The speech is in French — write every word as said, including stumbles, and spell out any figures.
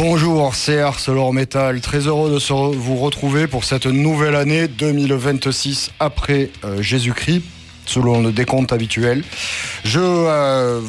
Bonjour, c'est ArcelorMittal, très heureux de se re- vous retrouver pour cette nouvelle année deux mille vingt-six après euh, Jésus-Christ, selon le décompte habituel. Je euh,